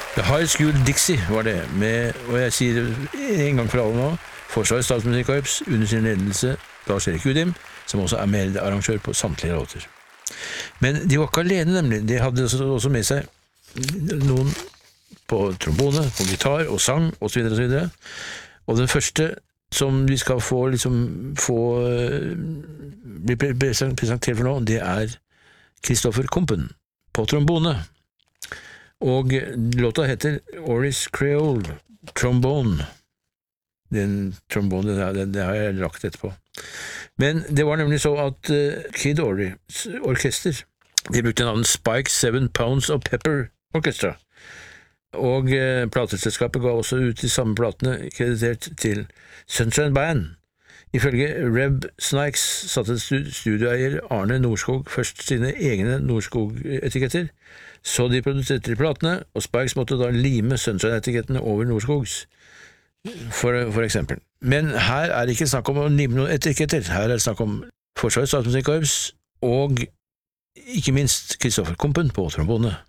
The High School Dixie var det, med, og jeg sier en gang for alle nå, Forsvarets statsmusikkorps under sin ledelse Lars Erik Udim, som også er medarrangør på samtlige låter. Men de var ikke alene nemlig, de hadde også med seg noen på trombone, på gitar og sang, og så videre og så videre. Og den første som vi skal bli presentert for nå, det er Kristoffer Kompen på trombone. Og låta heter Oris Creole Trombone. Den trombone, det har jeg lagt etterpå. Men det var nemlig så at Kid Ory's orkester, de brukte navnet Spike 7 Pounds of Pepper Orchestra. Og plateselskapet ga også ut de samme platene kreditert til Sunshine Band. Ifølge Reb Snikes satte studioeier Arne Nordskog først sine egne Nordskog-etiketter, så de produserte de platene, og Spikes måtte da lime Sunshine-etikettene over Nordskogs, for eksempel. Men her er det ikke snakk om å lime noen etiketter, her er det snakk om Forsvarets statsmusikkorps og ikke minst Kristoffer Kompen på trombone.